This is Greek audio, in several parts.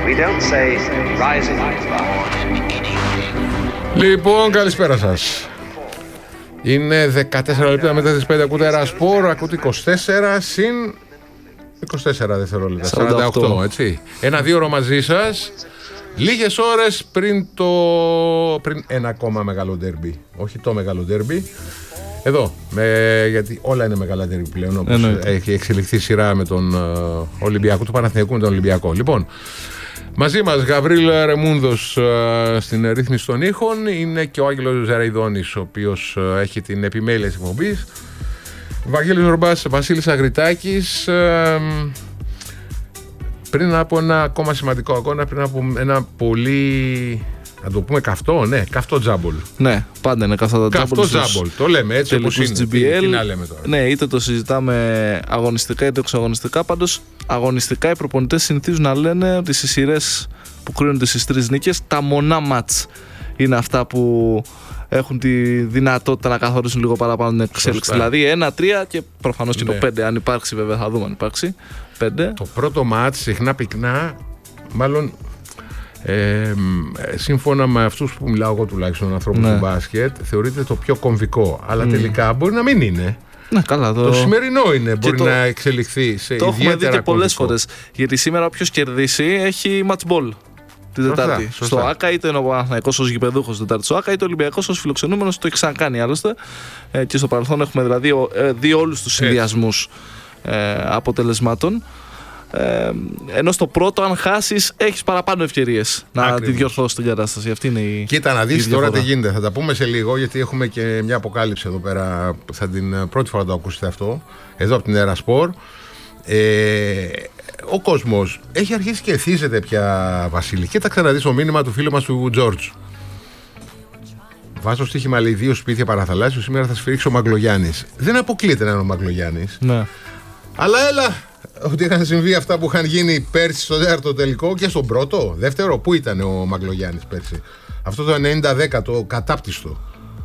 We don't say rising star. Λοιπόν, καλησπέρα σας. Είναι 14 λεπτά μετά τις 5, ακούτε Ερασπορ, ακούτε 24 συν 24 δευτερόλεπτα, 48, έτσι. 1-2 ώρο μαζί σας, λίγες ώρες πριν ένα ακόμα μεγάλο ντέρμπι. Όχι το μεγάλο ντέρμπι. Εδώ, γιατί όλα είναι μεγάλα ντέρμπι πλέον, όπως έχει εξελιχθεί σειρά με τον Ολυμπιακό, του Παναθηναϊκού με τον Ολυμπιακό. Λοιπόν, μαζί μας Γαβρίλ Ρεμούνδος στην ρύθμιση των ήχων, είναι και ο Άγγελος Ζεραϊδόνης, ο οποίος έχει την επιμέλεια της εκπομπής. Βαγγέλης Ορμπάς, Βασίλης Αγριτάκης. Πριν από ένα ακόμα σημαντικό αγώνα, πριν από ένα πολύ, να το πούμε καυτό, καυτό τζάμπολ. Ναι, πάντα είναι καυτό τζάμπολ. Καυτό τζάμπολ, το λέμε έτσι όπως είναι. Τι να λέμε τώρα. Ναι, είτε το συζητάμε αγωνιστικά είτε εξαγωνιστικά. Πάντως, αγωνιστικά οι προπονητές συνηθίζουν να λένε ότι στις σειρές που κρίνονται στις 3 νίκες, τα μονά μάτς είναι αυτά που έχουν τη δυνατότητα να καθορίσουν λίγο παραπάνω την εξέλιξη. Δηλαδή 1-3 και προφανώς και το 5. Αν υπάρξει, βέβαια, θα δούμε αν υπάρξει. 5. Το πρώτο μάτς συχνά πυκνά, μάλλον σύμφωνα με αυτούς που μιλάω εγώ τουλάχιστον, ανθρώπους του μπάσκετ, θεωρείται το πιο κομβικό. Αλλά τελικά μπορεί να μην είναι. Ναι, καλά, το σημερινό είναι, μπορεί να εξελιχθεί σε το ιδιαίτερα έχουμε δει και πολλές κομβικό. φορές. Γιατί σήμερα όποιος κερδίσει έχει match ball την Τετάρτη. Στο ΆΚΑ, είτε είναι ο Παναθηναϊκός ως γηπεδούχος την Τετάρτη στο ΆΚΑ, είτε ο Ολυμπιακός ως φιλοξενούμενος. Το έχει ξανακάνει άλλωστε. Και στο παρελθόν έχουμε δηλαδή δει όλους τους συνδυασμούς αποτελεσμάτων. Ενώ στο πρώτο, αν χάσεις, έχεις παραπάνω ευκαιρίες να τη διορθώσεις την κατάσταση. Αυτή είναι η. Κοίτα να δεις τώρα τι γίνεται. Θα τα πούμε σε λίγο, γιατί έχουμε και μια αποκάλυψη εδώ πέρα. Θα την πρώτη φορά το ακούσετε αυτό, εδώ από την Ερασπορ. Ο κόσμος έχει αρχίσει και εθίζεται πια, Βασίλη. Κοίταξε να δεις το μήνυμα του φίλου μας του Τζόρτζ. Βάζω στοίχημα, λέει, 2 σπίτια παραθαλάσσιου. Σήμερα θα σφυρίξει ο Μαγκλογιάννης. Δεν αποκλείεται να είναι ο Μαγκλογιάννης. Ναι. Αλλά έλα, ότι είχαν συμβεί αυτά που είχαν γίνει πέρσι στο τέταρτο τελικό και στον πρώτο, δεύτερο. Πού ήταν ο Μαγκλογιάννης πέρσι? Αυτό το 90-10, το κατάπτυστο.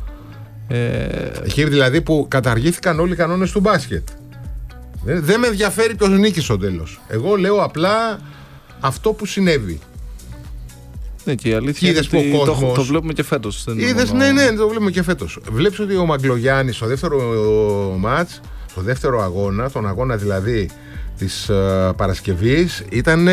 Εκεί δηλαδή που καταργήθηκαν όλοι οι κανόνες του μπάσκετ. Δεν με ενδιαφέρει ποιος νίκησε στο τέλος. Εγώ λέω απλά αυτό που συνέβη. Ναι, και η αλήθεια είναι ότι το βλέπουμε και φέτος. Είδες, ναι, το βλέπουμε και φέτος. Βλέπεις ότι ο Μαγκλογιάννης στο δεύτερο μάτς, στο δεύτερο αγώνα, τον αγώνα δηλαδή της Παρασκευής, ήταν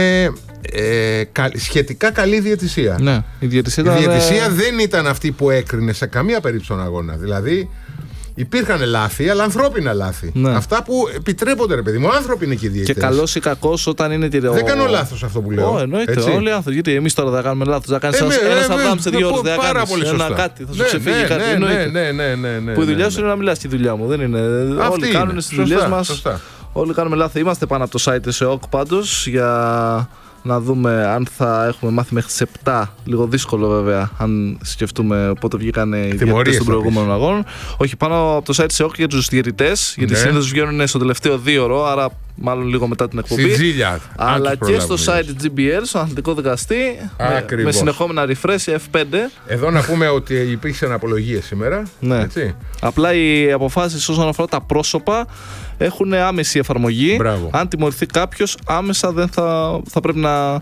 σχετικά καλή διαιτησία. Ναι, η διαιτησία δεν ήταν αυτή που έκρινε σε καμία περίπτωση τον αγώνα. Δηλαδή υπήρχαν λάθη, αλλά ανθρώπινα λάθη. Ναι. Αυτά που επιτρέπονται, ρε παιδί μου, άνθρωποι είναι και οι διαιτητές. Και καλός ή κακός όταν είναι και. Δεν κάνω λάθος αυτό που λέω. Εννοείται, όλοι οι άνθρωποι. Γιατί εμείς τώρα θα κάνουμε λάθος. Θα κάνεις ένα Αδάμ σε 2 ώρες. Δεν θα κάνεις ένα κάτι. Θα σου ξεφύγει κάτι. Ναι. Που η δουλειά σου είναι να μιλάς στη δουλειά μου. Δεν είναι. Όλοι κάνουν στις δουλειές μας. Όλοι κάνουμε λάθη. Είμαστε πάνω από το site της ΕΟΚ πάντως για να δούμε αν θα έχουμε μάθει μέχρι τις 7. Λίγο δύσκολο βέβαια, αν σκεφτούμε πότε βγήκαν οι διαιτητές των προηγούμενων αγώνων. Όχι, πάνω από το site της ΕΟΚ για τους διαιτητές, γιατί συνήθως βγαίνουν στο τελευταίο 2ωρο, άρα μάλλον λίγο μετά την εκπομπή. Αλλά και στο site της GBL, στον αθλητικό δικαστή, με συνεχόμενα refresh F5. Εδώ να πούμε ότι υπήρξαν απολογίες σήμερα. Ναι. Έτσι. Απλά οι αποφάσεις όσον αφορά τα πρόσωπα έχουν άμεση εφαρμογή. Μπράβο. Αν τιμωρηθεί κάποιος, άμεσα δεν θα πρέπει να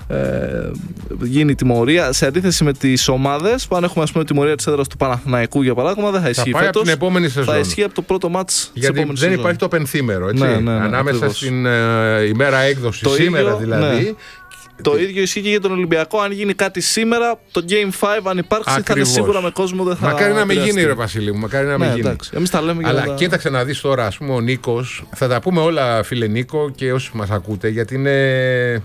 γίνει τιμωρία. Σε αντίθεση με τις ομάδες που αν έχουμε, ας πούμε, τιμωρία της έδρας του Παναθηναϊκού για παράδειγμα, δεν θα ισχύει φέτος. Από την επόμενη σεζόν. Θα ισχύει από το πρώτο μάτς. Γιατί δεν υπάρχει το πενθήμερο, έτσι. Ναι, ανάμεσα ακριβώς. στην ημέρα έκδοση, το σήμερα ίδιο, δηλαδή. Ναι. Το ίδιο ισχύει και για τον Ολυμπιακό. Αν γίνει κάτι σήμερα, το Game 5, αν υπάρξει, ακριβώς. θα είναι σίγουρα με κόσμο. Δεν θα. Μακάρι να μην γίνει, ρε Βασίλη μου. Μακάρι να μην γίνει. Εμείς τα λέμε. Αλλά κοίταξε να δεις τώρα, ας πούμε, ο Νίκος. Θα τα πούμε όλα, φίλε Νίκο, και όσοι μας ακούτε, γιατί είναι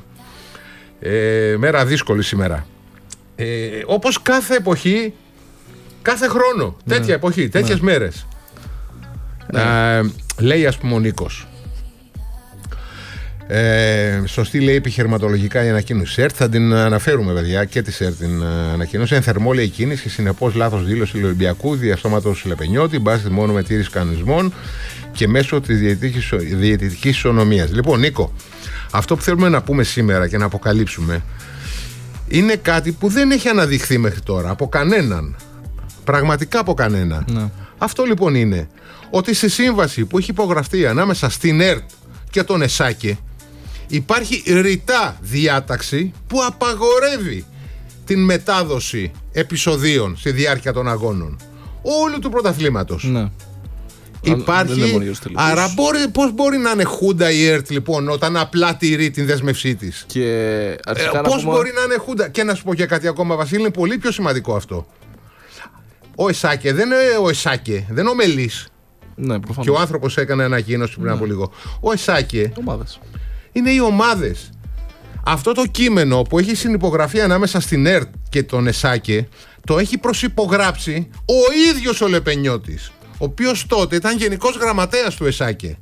μέρα δύσκολη σήμερα. Όπως κάθε εποχή, κάθε χρόνο, τέτοια εποχή, τέτοιες μέρες. Λέει, ας πούμε, ο Νίκος. Σωστή, λέει, επιχειρηματολογικά η ανακοίνωση ΣΕΡΤ. Θα την αναφέρουμε, παιδιά, και τη ΣΕΡΤ την ανακοίνωση. Εν θερμό, λέει, κίνηση και συνεπώς λάθος δήλωση του Ολυμπιακού διαστόματος Λεπενιώτη, μπάζεται μόνο με τήρηση κανονισμών και μέσω της διαιτητικής ισονομίας. Λοιπόν, Νίκο, αυτό που θέλουμε να πούμε σήμερα και να αποκαλύψουμε είναι κάτι που δεν έχει αναδειχθεί μέχρι τώρα από κανέναν. Πραγματικά από κανέναν. Ναι. Αυτό λοιπόν είναι ότι στη σύμβαση που έχει υπογραφεί ανάμεσα στην ΕΡΤ και τον ΕΣΑΚΕ Υπάρχει ρητά διάταξη που απαγορεύει την μετάδοση επεισοδίων στη διάρκεια των αγώνων όλου του πρωταθλήματος. Ναι. Υπάρχει. Άρα πώς μπορεί να είναι χούντα η ΕΡΤ λοιπόν όταν απλά τηρεί την δέσμευσή της? Πώς μπορεί να είναι χούντα? Και να σου πω και κάτι ακόμα, Βασίλη, είναι πολύ πιο σημαντικό αυτό. Ο Εσάκε δεν είναι ο Εσάκε, δεν είναι ο Μελής. Ναι, προφανώς. Και ο άνθρωπος έκανε ανακοίνωση πριν από λίγο. Ο Εσάκε είναι οι ομάδες. Αυτό το κείμενο που έχει συνυπογραφεί ανάμεσα στην ΕΡΤ και τον Εσάκε το έχει προσυπογράψει ο ίδιος ο Λεπενιώτης, ο οποίος τότε ήταν γενικός γραμματέας του Εσάκε.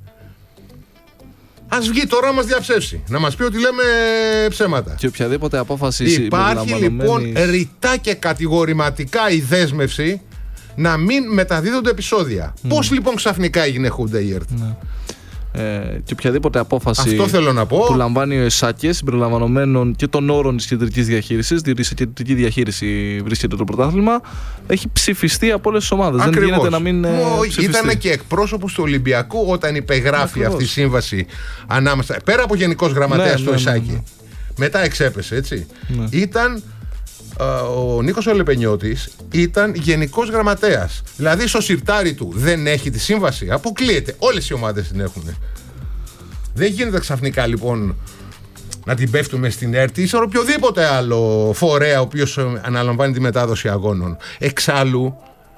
Ας βγει τώρα να μας διαψεύσει, να μας πει ότι λέμε ψέματα. Και οποιαδήποτε απόφαση υπάρχει λοιπόν ρητά και κατηγορηματικά η δέσμευση να μην μεταδίδονται επεισόδια. Πώς λοιπόν ξαφνικά έγινε χούντα η ΕΡΤ? Ναι. Και οποιαδήποτε απόφαση αυτό θέλω να πω, που λαμβάνει ο Εσάκε συμπεριλαμβανομένων και των όρων της κεντρικής διαχείρισης, διότι σε κεντρική διαχείριση βρίσκεται το πρωτάθλημα, έχει ψηφιστεί από όλες τις ομάδες. Δεν γίνεται να μην ψηφιστεί. Ήταν και εκπρόσωπος του Ολυμπιακού όταν υπεγράφει αυτή η σύμβαση ανάμεσα. Πέρα από γενικός γραμματέας του Εσάκε. Ναι. Μετά εξέπεσε, έτσι. Ναι. Ήταν. Ο Νίκος ο Λεπενιώτης ήταν γενικός γραμματέας. Δηλαδή στο σιρτάρι του δεν έχει τη σύμβαση. Αποκλείεται. Όλες οι ομάδες την έχουν. Δεν γίνεται ξαφνικά λοιπόν να την πέφτουμε στην ΕΡΤ ή σε οποιοδήποτε άλλο φορέα ο οποίος αναλαμβάνει τη μετάδοση αγώνων. Εξάλλου,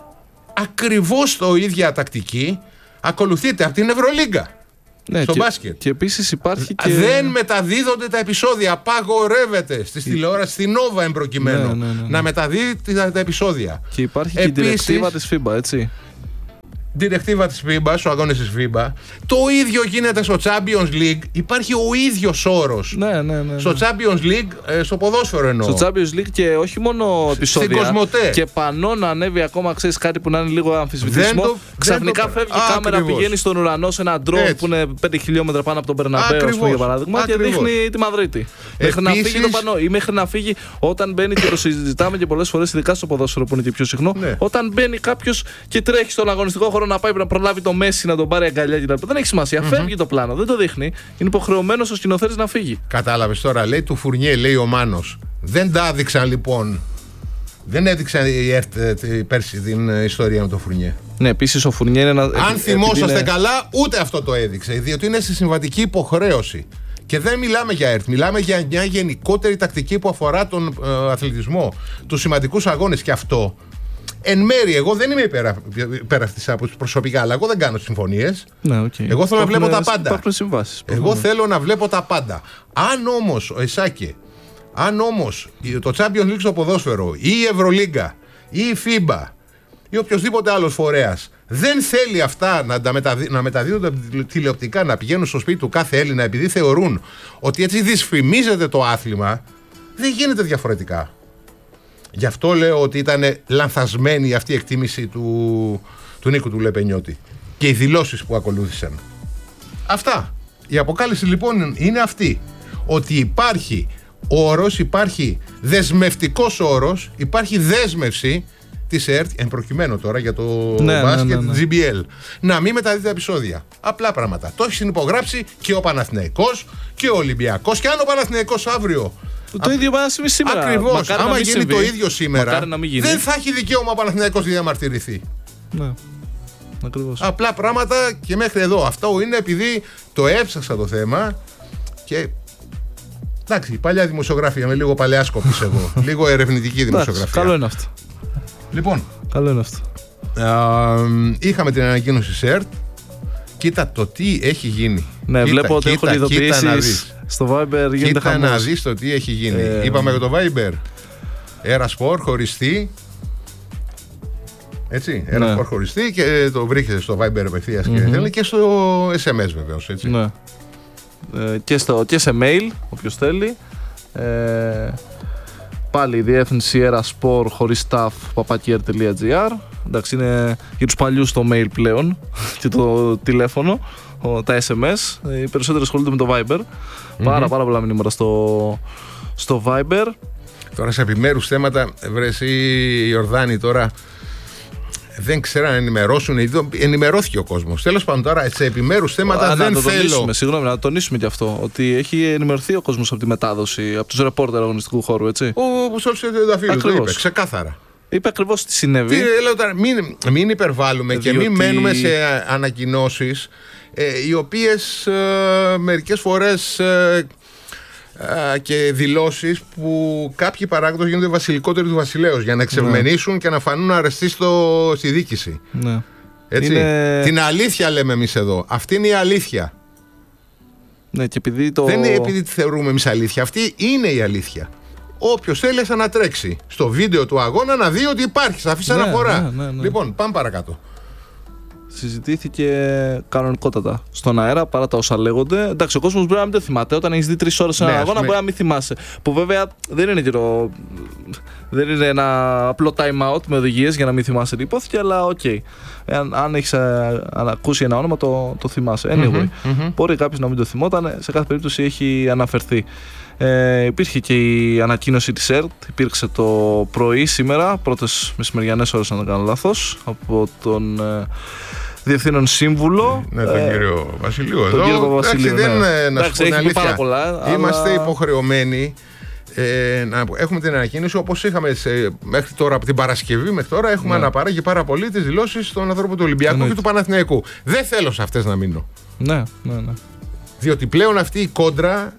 ακριβώς το ίδια τακτική ακολουθείται από την Ευρωλίγκα. Ναι, στο μπάσκετ. Και επίσης υπάρχει και. Δεν μεταδίδονται τα επεισόδια. Απαγορεύεται στη τηλεόραση, στην Νόβα εμπροκειμένου, να μεταδίδει τα επεισόδια. Και υπάρχει και η διρεκτίβα της FIBA, έτσι. Διρεκτίβα της FIBA, στους αγώνες της FIBA. Το ίδιο γίνεται στο Champions League. Υπάρχει ο ίδιος όρος. Ναι. Στο Champions League, στο ποδόσφαιρο εννοώ. Στο Champions League και όχι μόνο επεισόδια. Στην Κοσμοτέ. Και πανώ να ανέβει ακόμα, ξέρεις, κάτι που να είναι λίγο αμφισβητήσιμο. Ξαφνικά φεύγει η κάμερα, πηγαίνει στον ουρανό σε ένα ντρόουν που είναι 5 χιλιόμετρα πάνω από τον Μπερναμπέο, για παράδειγμα, και δείχνει τη Μαδρίτη. Μέχρι να φύγει το πανώ ή μέχρι να φύγει όταν μπαίνει, και το συζητάμε και πολλές φορές, ειδικά στο ποδόσφαιρο που είναι και πιο συχνό, όταν μπαίνει κάποιος και τρέχει στον αγωνιστικό χώρο να πάει να προλάβει το Μέση, να τον πάρει αγκαλιά κτλ. Δεν έχει σημασία. Φεύγει το πλάνο, δεν το δείχνει. Είναι υποχρεωμένος ο σκηνοθέτης να φύγει. Κατάλαβες τώρα, λέει του Φουρνιέ, λέει ο Μάνος. Δεν τα έδειξαν λοιπόν. Δεν έδειξαν η ΕΡΤ πέρσι την ιστορία με τον Φουρνιέ. Ναι, επίσης ο Φουρνιέ είναι ένα. Αν θυμόσαστε καλά, ούτε αυτό το έδειξε. Διότι είναι στη συμβατική υποχρέωση. Και δεν μιλάμε για ΕΡΤ, μιλάμε για μια γενικότερη τακτική που αφορά τον αθλητισμό, τους σημαντικούς αγώνες. Και αυτό. Εν μέρει, εγώ δεν είμαι υπέρ αυτής της άποψης προσωπικά, αλλά εγώ δεν κάνω συμφωνίες. Ναι, okay. Εγώ θέλω να βλέπω τα πάντα. Υπάρχουν συμβάσεις. Εγώ θέλω να βλέπω τα πάντα. Αν όμως ο Εσάκε, αν όμως το Champions League στο ποδόσφαιρο ή η Ευρωλίγκα ή η FIBA ή οποιοδήποτε άλλος φορέας δεν θέλει αυτά να μεταδίδονται τηλεοπτικά, να πηγαίνουν στο σπίτι του κάθε Έλληνα επειδή θεωρούν ότι έτσι δυσφημίζεται το άθλημα, δεν γίνεται διαφορετικά. Γι' αυτό λέω ότι ήταν λανθασμένη αυτή η εκτίμηση του Νίκου του Λεπενιώτη και οι δηλώσεις που ακολούθησαν. Αυτά. Η αποκάλυψη λοιπόν είναι αυτή. Ότι υπάρχει όρος, υπάρχει δεσμευτικός όρος, υπάρχει δέσμευση της ΕΡΤ, εν προκειμένου τώρα για το μπάσκετ GBL, να μην μεταδίδει τα επεισόδια. Απλά πράγματα. Το έχει συνυπογράψει και ο Παναθηναϊκός και ο Ολυμπιακός. Και αν ο Παναθηναϊκός αύριο. Το ίδιο πάει να συμβεί σήμερα. Ακριβώς. Άμα γίνει το ίδιο σήμερα, δεν θα έχει δικαίωμα ο Παναθηναϊκός να διαμαρτυρηθεί. Ναι. Ακριβώς. Απλά πράγματα και μέχρι εδώ. Αυτό είναι επειδή το έψαξα το θέμα και. Εντάξει, παλιά δημοσιογραφία με λίγο παλαιά σκοπής εγώ. Λίγο ερευνητική δημοσιογραφία. Καλό είναι αυτό. Λοιπόν. Καλό είναι αυτό. Είχαμε την ανακοίνωση της ΕΡΤ. Κοίτα το τι έχει γίνει. Ναι, βλέπω ότι έχουν ειδοποιήσεις. Στο Viber γίνεται χαμός. Κοίτα να δεις το τι έχει γίνει. Είπαμε για το Viber. Erasport χωριστή. Έτσι. Erasport χωριστή και το βρίσκεται στο Viber απευθείας και στο SMS βεβαίως. Έτσι. Ναι. Και σε mail, όποιος θέλει. Πάλι η διεύθυνση Erasport χωρίς staff @air.gr. Εντάξει, είναι για τους παλιούς το mail πλέον και το τηλέφωνο, τα SMS. Οι περισσότεροι ασχολούνται με το Viber. Πάρα πολλά μηνύματα στο Viber. Τώρα σε επιμέρους θέματα, βρε εσύ Ιορδάνη τώρα, δεν ξέραν να ενημερώσουν. Ενημερώθηκε ο κόσμος. Τέλος πάντων, τώρα σε επιμέρους θέματα δεν θέλω. Συγγνώμη, να τονίσουμε και αυτό. Ότι έχει ενημερωθεί ο κόσμος από τη μετάδοση, από τους ρεπόρτερ αγωνιστικού χώρου, έτσι. Ο Σόλτς Τριανταφύλλου το είπε ξεκάθαρα. Είπε ακριβώς τι συνέβη. Μην υπερβάλλουμε και μην μένουμε σε ανακοινώσεις οι οποίες μερικές φορές και δηλώσεις που κάποιοι παράγοντες γίνονται βασιλικότεροι του βασιλέως για να εξευμενήσουν και να φανούν αρεστοί στη δίκηση. Ναι. Έτσι. Την αλήθεια λέμε εμείς εδώ. Αυτή είναι η αλήθεια. Ναι, και επειδή δεν είναι επειδή τη θεωρούμε εμείς αλήθεια. Αυτή είναι η αλήθεια. Όποιος θέλει να τρέξει στο βίντεο του αγώνα να δει ότι υπάρχει σαφής αναφορά. Ναι. Λοιπόν, πάμε παρακάτω. Συζητήθηκε κανονικότατα στον αέρα παρά τα όσα λέγονται. Εντάξει, ο κόσμος μπορεί να μην το θυμάται. Όταν έχεις δει 3 ώρες έναν αγώνα, μπορεί να μην θυμάσαι. Που βέβαια δεν είναι ένα απλό time out με οδηγίες για να μην θυμάσαι τι υπόθηκε, αλλά οκ. Αν έχεις ακούσει ένα όνομα, το θυμάσαι. Anyway, μπορεί κάποιος να μην το θυμόταν. Σε κάθε περίπτωση έχει αναφερθεί. Υπήρχε και η ανακοίνωση της ΕΡΤ, υπήρξε το πρωί σήμερα, πρώτες μεσημεριανές ώρες αν δεν κάνω λάθος, από τον Διευθύνων Σύμβουλο. Ναι, τον κύριο Βασιλείου εδώ. Τον κύριο Βασιλείου, να σου πω την αλήθεια, πάρα πολλά, είμαστε υποχρεωμένοι να έχουμε την ανακοίνωση όπως είχαμε μέχρι τώρα, από την Παρασκευή μέχρι τώρα, έχουμε αναπαράγει πάρα πολύ τις δηλώσεις των ανθρώπων του Ολυμπιακού και του Παναθηναϊκού. Δεν θέλω σε αυτές να μείνω. Ναι. Διότι πλέον αυτή η κόντρα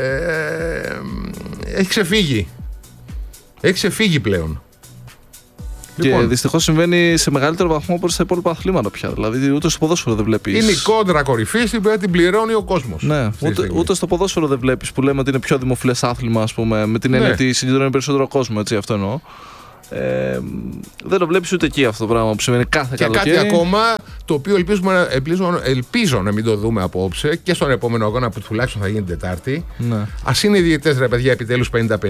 έχει ξεφύγει. Έχει ξεφύγει πλέον. Και λοιπόν, δυστυχώς συμβαίνει σε μεγαλύτερο βαθμό από τα υπόλοιπα αθλήματα πια. Δηλαδή, ούτε στο ποδόσφαιρο δεν βλέπεις. Είναι η κόντρα κορυφής, την πληρώνει ο κόσμος. Ναι, ούτε στο ποδόσφαιρο δεν βλέπεις που λέμε ότι είναι πιο δημοφιλές άθλημα, ας πούμε, με την έννοια ότι συγκεντρώνει περισσότερο κόσμο. Έτσι, αυτό εννοώ. Δεν το βλέπεις ούτε εκεί αυτό το πράγμα που σημαίνει κάθε καλοκαίρι. Και κάτι ακόμα το οποίο ελπίζω να μην το δούμε απόψε και στον επόμενο αγώνα που τουλάχιστον θα γίνει την Τετάρτη. Ας είναι οι διαιτητές, ρε παιδιά, επιτέλους 50-50.